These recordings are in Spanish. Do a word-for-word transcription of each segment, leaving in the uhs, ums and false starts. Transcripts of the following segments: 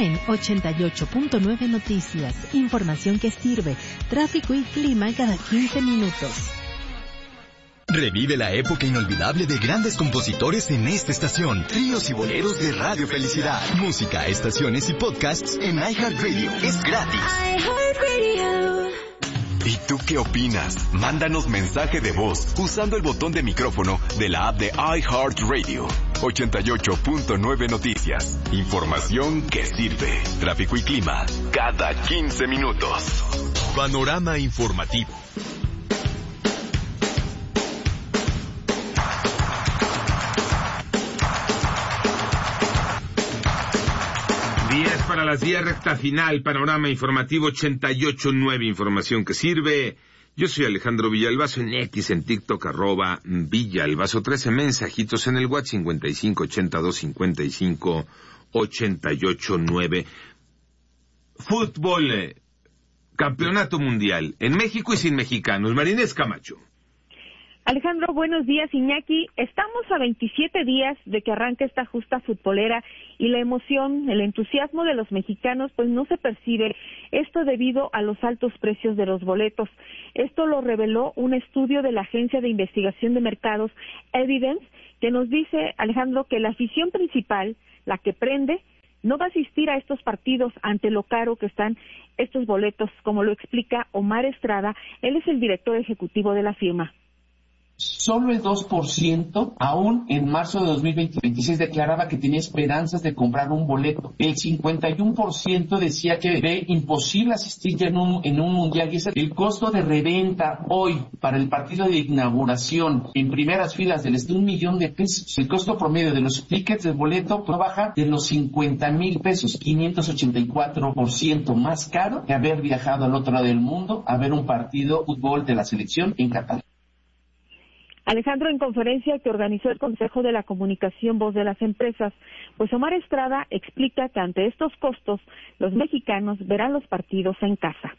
en ochenta y ocho punto nueve Noticias. Información que sirve. Tráfico y clima cada quince minutos. Revive la época inolvidable de grandes compositores en esta estación. Tríos y boleros de Radio Felicidad. Música, estaciones y podcasts en iHeartRadio. Es gratis. iHeartRadio. ¿Y tú qué opinas? Mándanos mensaje de voz usando el botón de micrófono de la app de iHeartRadio. ochenta y ocho punto nueve Noticias. Información que sirve. Tráfico y clima cada quince minutos. Panorama informativo. diez para las diez, recta final, panorama informativo ochenta y ocho punto nueve, información que sirve. Yo soy Alejandro Villalbazo en X, en TikTok, arroba Villalbazo, trece mensajitos en el WhatsApp, cincuenta y cinco, ochenta y dos, cincuenta y cinco, ochenta y ocho, nueve. Fútbol, eh, campeonato mundial, en México y sin mexicanos. Marinés Camacho. Alejandro, buenos días, Iñaki. Estamos a veintisiete días de que arranque esta justa futbolera y la emoción, el entusiasmo de los mexicanos pues no se percibe, esto debido a los altos precios de los boletos. Esto lo reveló un estudio de la Agencia de Investigación de Mercados Evidence, que nos dice, Alejandro, que la afición principal, la que prende, no va a asistir a estos partidos ante lo caro que están estos boletos, como lo explica Omar Estrada. Él es el director ejecutivo de la firma. Solo el dos por ciento, aún en marzo de dos mil veintiséis, declaraba que tenía esperanzas de comprar un boleto. El cincuenta y uno por ciento decía que ve imposible asistir ya en un, en un mundial. Y ese, el costo de reventa hoy para el partido de inauguración en primeras filas del este, un millón de pesos. El costo promedio de los tickets del boleto no baja de los cincuenta mil pesos, quinientos ochenta y cuatro por ciento más caro que haber viajado al otro lado del mundo a ver un partido de fútbol de la selección en Qatar. Alejandro, en conferencia que organizó el Consejo de la Comunicación Voz de las Empresas, pues Omar Estrada explica que ante estos costos, los mexicanos verán los partidos en casa.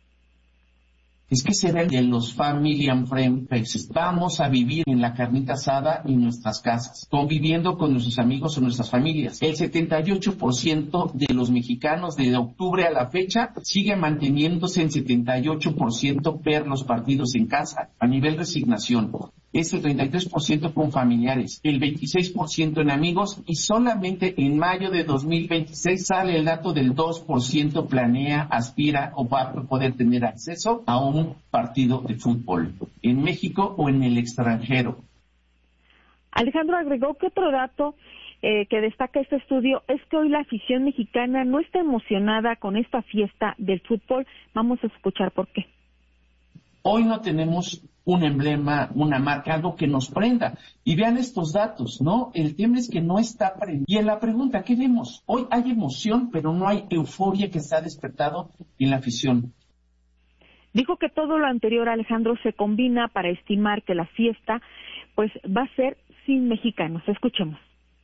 Es que se ven en los family and friends. Vamos a vivir en la carnita asada en nuestras casas, conviviendo con nuestros amigos o nuestras familias. El setenta y ocho por ciento de los mexicanos de octubre a la fecha sigue manteniéndose en setenta y ocho por ciento ver los partidos en casa a nivel resignación. Es el treinta y tres por ciento con familiares, el veintiséis por ciento en amigos y solamente en mayo de dos mil veintiséis sale el dato del dos por ciento planea, aspira o va a poder tener acceso a un partido de fútbol en México o en el extranjero. Alejandro agregó que otro dato eh, que destaca este estudio es que hoy la afición mexicana no está emocionada con esta fiesta del fútbol. Vamos a escuchar por qué. Hoy no tenemos un emblema, una marca, algo que nos prenda. Y vean estos datos, ¿no? El tema es que no está prendido. Y en la pregunta, ¿qué vemos? Hoy hay emoción, pero no hay euforia que se ha despertado en la afición. Dijo que todo lo anterior, Alejandro, se combina para estimar que la fiesta pues va a ser sin mexicanos. Escuchemos.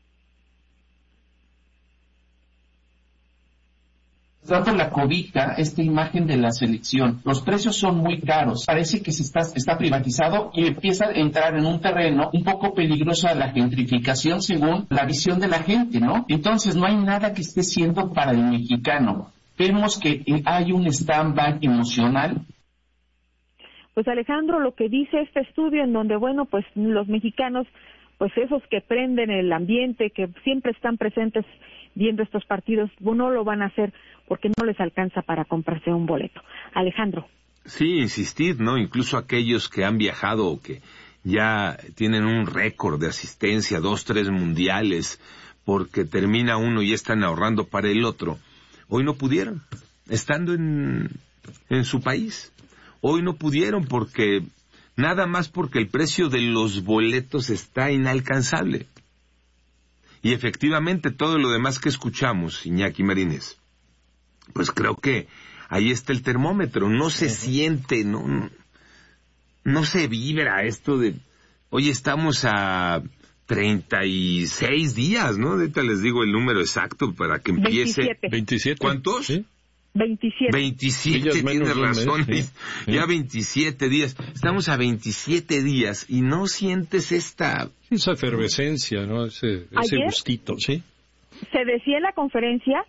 Trata la cobija esta imagen de la selección. Los precios son muy caros. Parece que se está, está privatizado y empieza a entrar en un terreno un poco peligroso a la gentrificación según la visión de la gente, ¿no? Entonces no hay nada que esté siendo para el mexicano. Vemos que hay un stand-by emocional. Pues Alejandro, lo que dice este estudio en donde, bueno, pues los mexicanos, pues esos que prenden el ambiente, que siempre están presentes viendo estos partidos, no lo van a hacer porque no les alcanza para comprarse un boleto. Alejandro. Sí, insistir, ¿no? Incluso aquellos que han viajado o que ya tienen un récord de asistencia, dos, tres mundiales, porque termina uno y están ahorrando para el otro. Hoy no pudieron, estando en, en su país. Hoy no pudieron porque, nada más porque el precio de los boletos está inalcanzable. Y efectivamente todo lo demás que escuchamos, Iñaki Marínez, pues creo que ahí está el termómetro. No se siente, no, no, no se vibra esto de, oye, estamos a treinta y seis días, ¿no? Ahorita les digo el número exacto para que empiece. veintisiete. veintisiete. ¿Cuántos? ¿Sí? veintisiete. veintisiete, tienes razón. Sí, sí. Ya veintisiete días. Estamos a veintisiete días y no sientes esta... Esa efervescencia, ¿no? Ese, ese Ayer gustito, ¿sí? Se decía en la conferencia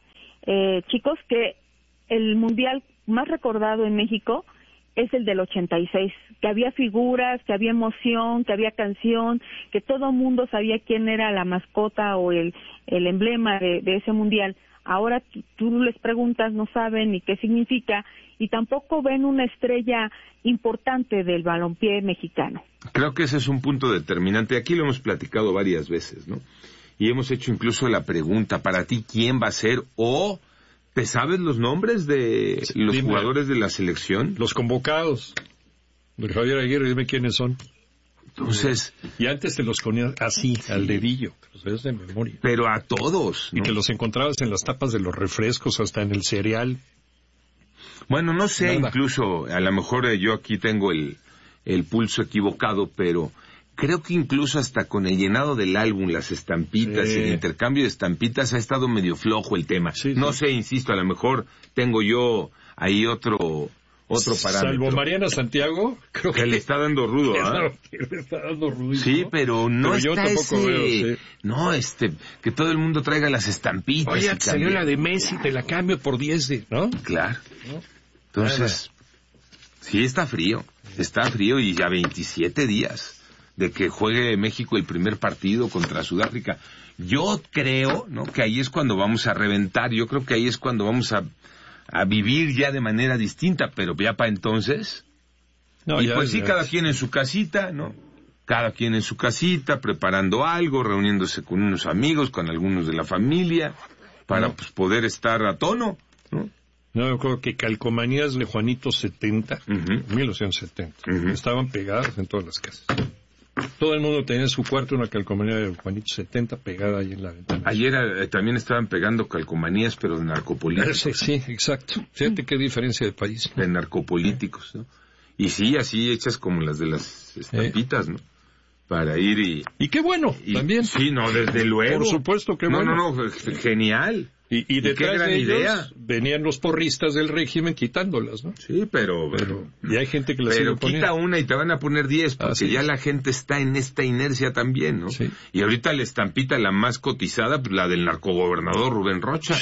eh, chicos, que el mundial más recordado en México es el del ochenta y seis, que había figuras, que había emoción, que había canción, que todo mundo sabía quién era la mascota o el, el emblema de, de ese mundial. Ahora tú, tú les preguntas, no saben ni qué significa, y tampoco ven una estrella importante del balompié mexicano. Creo que ese es un punto determinante. Aquí lo hemos platicado varias veces, ¿no? Y hemos hecho incluso la pregunta, para ti, ¿quién va a ser? O, ¿te sabes los nombres de sí, los dime, jugadores de la selección? Los convocados. De Javier Aguirre, dime quiénes son. Entonces... Y antes te los ponías así, sí, al dedillo, que los ves de memoria. Pero a todos, ¿no? Y que los encontrabas en las tapas de los refrescos, hasta en el cereal. Bueno, no sé, Nada. Incluso, a lo mejor eh, yo aquí tengo el, el pulso equivocado, pero... Creo que incluso hasta con el llenado del álbum, las estampitas, sí, el intercambio de estampitas, ha estado medio flojo el tema. Sí, no sí. sé, insisto, a lo mejor tengo yo ahí otro otro parámetro. Salvo Mariana Santiago, creo que, que le está dando rudo, ¿ah? ¿eh? Le está dando rudo. Sí, pero no pero está yo ese... Veo, sí. No, este, que todo el mundo traiga las estampitas. Oye, y salió la de Messi, te la cambio por diez de, ¿no? Claro. ¿No? Entonces, Nada. sí está frío, está frío y ya veintisiete días de que juegue México el primer partido contra Sudáfrica. Yo creo, ¿no?, que ahí es cuando vamos a reventar, yo creo que ahí es cuando vamos a, a vivir ya de manera distinta, pero ya para entonces... No, y ya, pues sí, ya. Cada quien en su casita, ¿no? Cada quien en su casita, preparando algo, reuniéndose con unos amigos, con algunos de la familia, para no. pues poder estar a tono, ¿no? No, yo creo que calcomanías de Juanito setenta, uh-huh. mil novecientos setenta, uh-huh. estaban pegadas en todas las casas. Todo el mundo tenía en su cuarto una calcomanía de Juanito setenta pegada ahí en la ventana. Ayer eh, también estaban pegando calcomanías, pero de narcopolíticos. Sí, sí, exacto. Fíjate qué diferencia de país, ¿no? De narcopolíticos, ¿no? Y sí, así hechas como las de las estampitas, eh. ¿no? Para ir y... Y qué bueno, y, también. Sí, no, desde luego. Por supuesto, qué bueno. No, no, no, genial. Y, y detrás de ellos idea. venían los porristas del régimen quitándolas, ¿no? Sí, pero... pero y hay gente que las Pero quita una y te van a poner diez, porque Así ya es. La gente está en esta inercia también, ¿no? Sí. Y ahorita la estampita, la más cotizada, pues la del narcogobernador Rubén Rocha.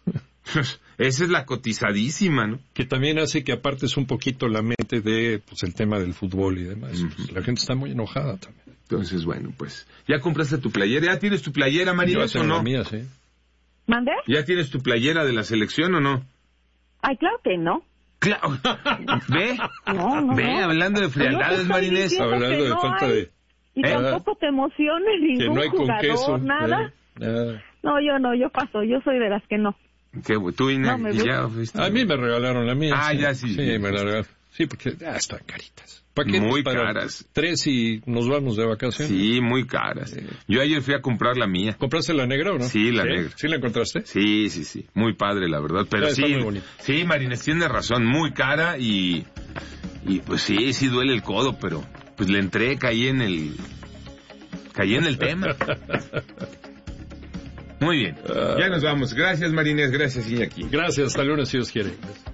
Esa es la cotizadísima, ¿no? Que también hace que apartes un poquito la mente de, pues, el tema del fútbol y demás. Uh-huh. Pues, la gente está muy enojada también. Entonces, bueno, pues, ¿ya compraste tu playera? ¿Ya tienes tu playera, María, o no? La mía, sí. ¿Mande? ¿Ya tienes tu playera de la selección o no? Ay, claro que no. Claro. ¿Ve? No, no, Ve, no. hablando de frialdades, Marinés. Hablando de no falta hay, de... Y ¿Eh? tampoco te emociona ningún que no hay jugador, con queso, nada. Eh, nada. No, yo no, yo paso, yo soy de las que no. ¿Qué, tú y, no, y ya fuiste? A mí me regalaron la mía. Ah, sí. ya sí. Sí, sí me la regalaron. Sí, porque ah, están caritas. ¿Paquetes muy para caras. Tres y nos vamos de vacaciones? Sí, muy caras. Sí. Yo ayer fui a comprar la mía. ¿Compraste la negra o no? Sí, la ¿Sí? negra. ¿Sí la encontraste? Sí, sí, sí. Muy padre, la verdad. Pero sí, sí, está muy bonito. Sí, Marines, tiene razón. Muy cara y... Y pues sí, sí duele el codo, pero... Pues le entré, caí en el... Caí en el tema. Muy bien. Ya nos vamos. Gracias, Marines. Gracias, Iñaki. Gracias. Hasta lunes, si Dios quiere.